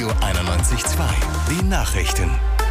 Radio 91.2. Die Nachrichten.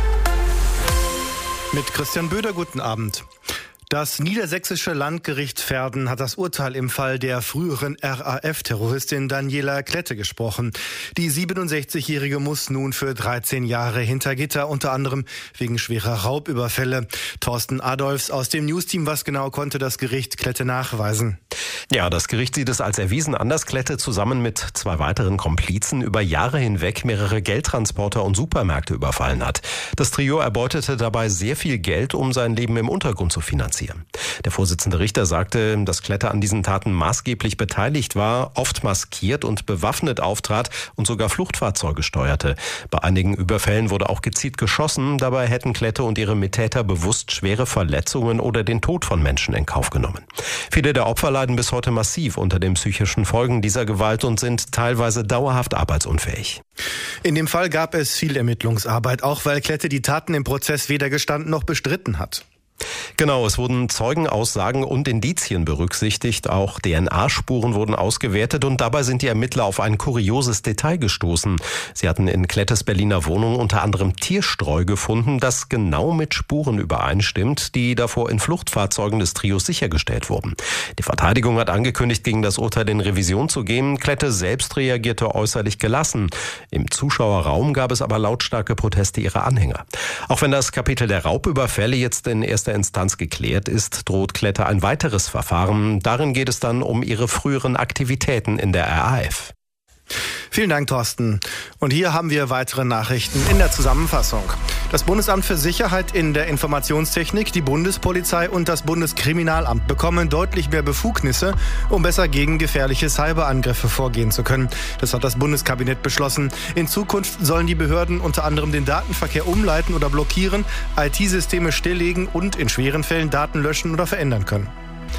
Mit Christian Böder, guten Abend. Das niedersächsische Landgericht Verden hat das Urteil im Fall der früheren RAF-Terroristin Daniela Klette gesprochen. Die 67-Jährige muss nun für 13 Jahre hinter Gitter, unter anderem wegen schwerer Raubüberfälle. Thorsten Adolfs aus dem Newsteam, was genau konnte das Gericht Klette nachweisen? Ja, das Gericht sieht es als erwiesen an, dass Klette zusammen mit 2 weiteren Komplizen über Jahre hinweg mehrere Geldtransporter und Supermärkte überfallen hat. Das Trio erbeutete dabei sehr viel Geld, um sein Leben im Untergrund zu finanzieren. Der Vorsitzende Richter sagte, dass Klette an diesen Taten maßgeblich beteiligt war, oft maskiert und bewaffnet auftrat und sogar Fluchtfahrzeuge steuerte. Bei einigen Überfällen wurde auch gezielt geschossen. Dabei hätten Klette und ihre Mittäter bewusst schwere Verletzungen oder den Tod von Menschen in Kauf genommen. Viele der Opfer leiden bis heute massiv unter den psychischen Folgen dieser Gewalt und sind teilweise dauerhaft arbeitsunfähig. In dem Fall gab es viel Ermittlungsarbeit, auch weil Klette die Taten im Prozess weder gestanden noch bestritten hat. Genau, es wurden Zeugenaussagen und Indizien berücksichtigt. Auch DNA-Spuren wurden ausgewertet und dabei sind die Ermittler auf ein kurioses Detail gestoßen. Sie hatten in Klettes Berliner Wohnung unter anderem Tierstreu gefunden, das genau mit Spuren übereinstimmt, die davor in Fluchtfahrzeugen des Trios sichergestellt wurden. Die Verteidigung hat angekündigt, gegen das Urteil in Revision zu gehen. Klette selbst reagierte äußerlich gelassen. Im Zuschauerraum gab es aber lautstarke Proteste ihrer Anhänger. Auch wenn das Kapitel der Raubüberfälle jetzt in erster Instanz geklärt ist, droht Klette ein weiteres Verfahren. Darin geht es dann um ihre früheren Aktivitäten in der RAF. Vielen Dank, Thorsten. Und hier haben wir weitere Nachrichten in der Zusammenfassung. Das Bundesamt für Sicherheit in der Informationstechnik, die Bundespolizei und das Bundeskriminalamt bekommen deutlich mehr Befugnisse, um besser gegen gefährliche Cyberangriffe vorgehen zu können. Das hat das Bundeskabinett beschlossen. In Zukunft sollen die Behörden unter anderem den Datenverkehr umleiten oder blockieren, IT-Systeme stilllegen und in schweren Fällen Daten löschen oder verändern können.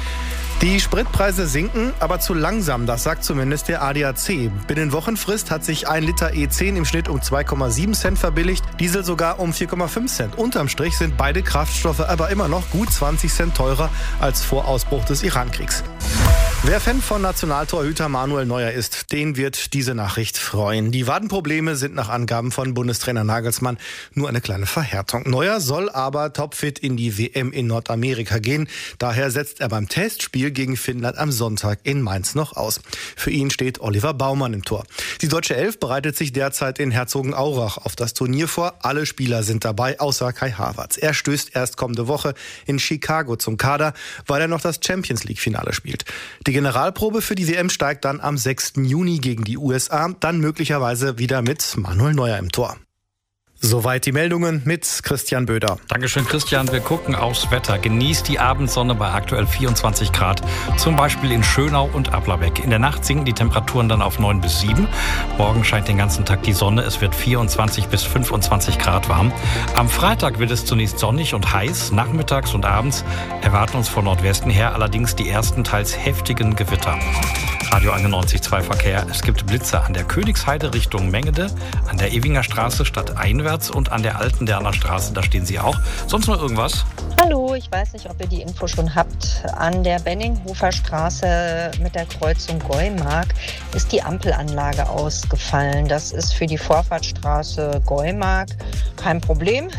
Die Spritpreise sinken, aber zu langsam, das sagt zumindest der ADAC. Binnen Wochenfrist hat sich 1 Liter E10 im Schnitt um 2,7 Cent verbilligt, Diesel sogar um 4,5 Cent. Unterm Strich sind beide Kraftstoffe aber immer noch gut 20 Cent teurer als vor Ausbruch des Irankrieks. Wer Fan von Nationaltorhüter Manuel Neuer ist, den wird diese Nachricht freuen. Die Wadenprobleme sind nach Angaben von Bundestrainer Nagelsmann nur eine kleine Verhärtung. Neuer soll aber topfit in die WM in Nordamerika gehen. Daher setzt er beim Testspiel gegen Finnland am Sonntag in Mainz noch aus. Für ihn steht Oliver Baumann im Tor. Die deutsche Elf bereitet sich derzeit in Herzogenaurach auf das Turnier vor. Alle Spieler sind dabei, außer Kai Havertz. Er stößt erst kommende Woche in Chicago zum Kader, weil er noch das Champions-League-Finale spielt. Die Generalprobe für die WM steigt dann am 6. Juni gegen die USA, dann möglicherweise wieder mit Manuel Neuer im Tor. Soweit die Meldungen mit Christian Böder. Dankeschön, Christian. Wir gucken aufs Wetter. Genießt die Abendsonne bei aktuell 24 Grad, zum Beispiel in Schönau und Applerbeck. In der Nacht sinken die Temperaturen dann auf 9 bis 7. Morgen scheint den ganzen Tag die Sonne. Es wird 24 bis 25 Grad warm. Am Freitag wird es zunächst sonnig und heiß. Nachmittags und abends erwarten uns von Nordwesten her allerdings die ersten teils heftigen Gewitter. Radio 91.2 Verkehr. Es gibt Blitze an der Königsheide Richtung Mengede, an der Ewinger Straße stadteinwärts und an der Alten Derner Straße. Da stehen Sie auch. Sonst noch irgendwas? Hallo, ich weiß nicht, ob ihr die Info schon habt. An der Benninghofer Straße mit der Kreuzung Geumark ist die Ampelanlage ausgefallen. Das ist für die Vorfahrtsstraße Geumark kein Problem.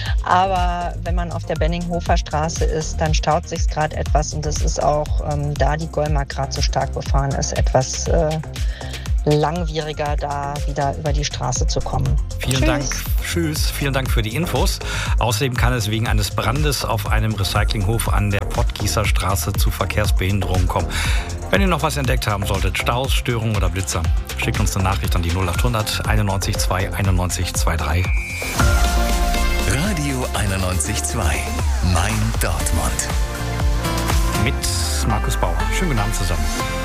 Aber wenn man auf der Benninghofer Straße ist, dann staut sich gerade etwas. Und es ist auch, da die Geumark gerade so stark befahren ist, etwas langwieriger, da wieder über die Straße zu kommen. Vielen Dank. Tschüss. Vielen Dank für die Infos. Außerdem kann es wegen eines Brandes auf einem Recyclinghof an der Pottgießer Straße zu Verkehrsbehinderungen kommen. Wenn ihr noch was entdeckt haben solltet, Staus, Störungen oder Blitzer, schickt uns eine Nachricht an die 0800 91 2 91 23. Radio 91.2. Mein Dortmund. Mit Markus Bauer. Schönen guten Abend zusammen.